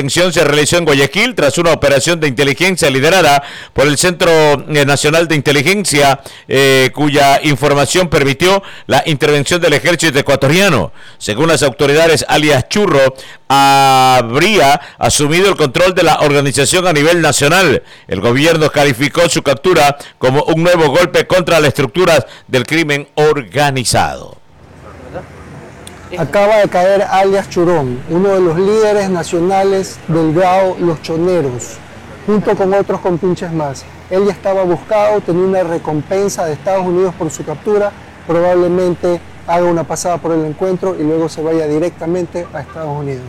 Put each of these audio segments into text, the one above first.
detención se realizó en Guayaquil tras una operación de inteligencia liderada por el Centro Nacional de Inteligencia, cuya información permitió la intervención del ejército ecuatoriano. Según las autoridades, alias Churro habría asumido el control de la organización a nivel nacional. El gobierno calificó su captura como un nuevo golpe contra las estructuras del crimen organizado. Acaba de caer alias Churón, uno de los líderes nacionales del GAO Los Choneros, junto con otros compinches más. Él ya estaba buscado, tenía una recompensa de Estados Unidos por su captura, probablemente haga una pasada por el encuentro y luego se vaya directamente a Estados Unidos.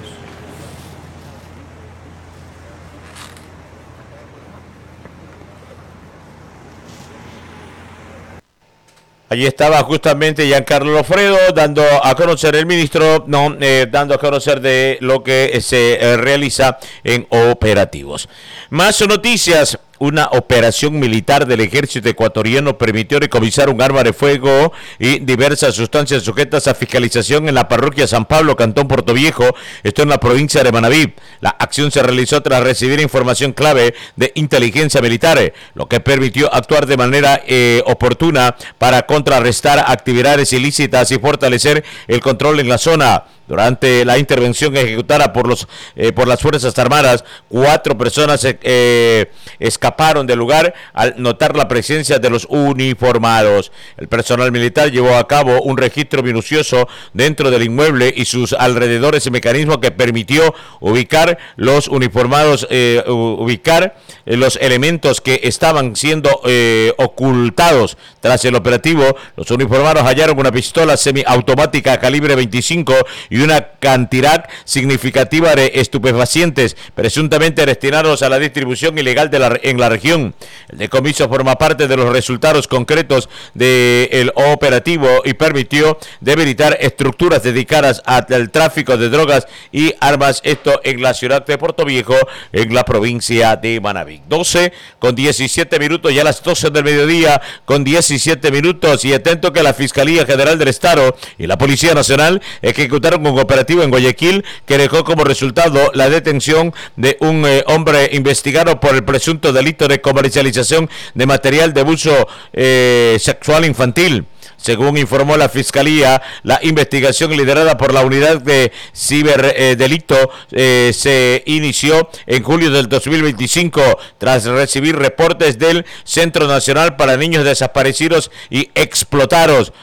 Allí estaba justamente Giancarlo Lofredo dando a conocer dando a conocer de lo que se realiza en operativos. Más noticias. Una operación militar del ejército ecuatoriano permitió decomisar un arma de fuego y diversas sustancias sujetas a fiscalización en la parroquia San Pablo, Cantón Portoviejo, esto en la provincia de Manabí. La acción se realizó tras recibir información clave de inteligencia militar, lo que permitió actuar de manera oportuna para contrarrestar actividades ilícitas y fortalecer el control en la zona. Durante la intervención ejecutada por las Fuerzas Armadas, 4 personas escaparon del lugar al notar la presencia de los uniformados. El personal militar llevó a cabo un registro minucioso dentro del inmueble y sus alrededores, mecanismo que permitió ubicar los uniformados, los elementos que estaban siendo ocultados. Tras el operativo, los uniformados hallaron una pistola semiautomática calibre 25 y una cantidad significativa de estupefacientes, presuntamente destinados a la distribución ilegal en la región. El decomiso forma parte de los resultados concretos del operativo y permitió debilitar estructuras dedicadas al tráfico de drogas y armas, esto en la ciudad de Portoviejo, en la provincia de Manabí. 12:17 minutos, ya las 12 del mediodía con 17 minutos, y atento que la Fiscalía General del Estado y la Policía Nacional ejecutaron un operativo en Guayaquil que dejó como resultado la detención de un hombre investigado por el presunto delito de comercialización de material de abuso sexual infantil. Según informó la Fiscalía, la investigación liderada por la Unidad de Ciberdelito se inició en julio del 2025 tras recibir reportes del Centro Nacional para Niños Desaparecidos y Explotados,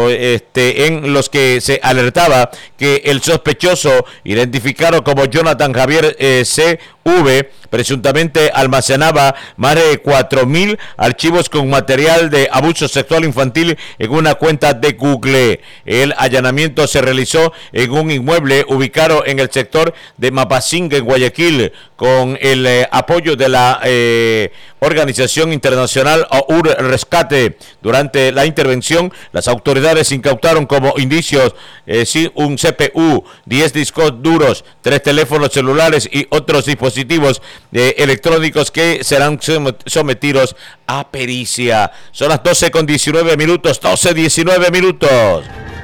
en los que se alertaba que el sospechoso, identificado como Jonathan Javier C.V., presuntamente almacenaba más de 4.000 archivos con material de abuso sexual infantil en una cuenta de Google. El allanamiento se realizó en un inmueble ubicado en el sector de Mapasinga, en Guayaquil, con el apoyo de la organización internacional OUR Rescate. Durante la intervención, las autoridades incautaron como indicios un CPU, 10 discos duros, 3 teléfonos celulares y otros dispositivos electrónicos que serán sometidos a pericia. Son las 12:19 minutos, 12:19 minutos.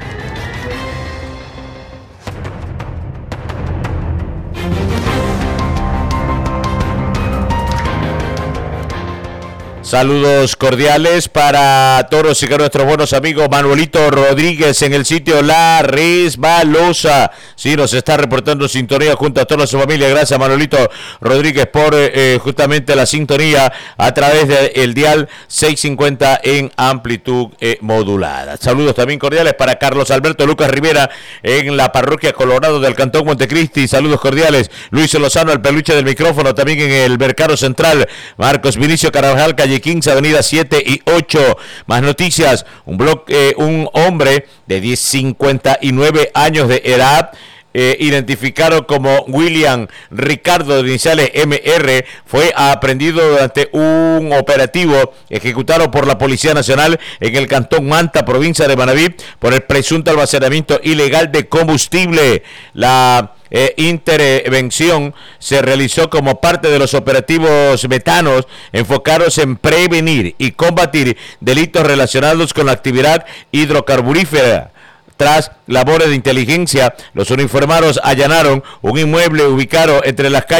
Saludos cordiales para todos y que nuestros buenos amigos. Manuelito Rodríguez en el sitio La Resbalosa. Sí, nos está reportando sintonía junto a toda su familia. Gracias, Manuelito Rodríguez, por justamente la sintonía a través del dial 650 en amplitud modulada. Saludos también cordiales para Carlos Alberto Lucas Rivera en la parroquia Colorado del Cantón Montecristi. Saludos cordiales. Luis Lozano, el peluche del micrófono, también en el Mercado Central. Marcos Vinicio Carvajal, calle 15, avenida 7 y 8. Más noticias. Un hombre de 59 años de edad, identificado como William Ricardo de iniciales MR, fue aprehendido durante un operativo ejecutado por la Policía Nacional en el Cantón Manta, provincia de Manabí, por el presunto almacenamiento ilegal de combustible. La intervención se realizó como parte de los operativos metanos enfocados en prevenir y combatir delitos relacionados con la actividad hidrocarburífera. Tras labores de inteligencia, los uniformados allanaron un inmueble ubicado entre las calles